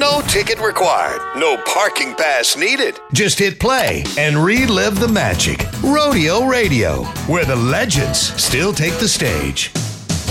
No ticket required. No parking pass needed. Just hit play and relive the magic. Rodeo Radio, where the legends still take the stage.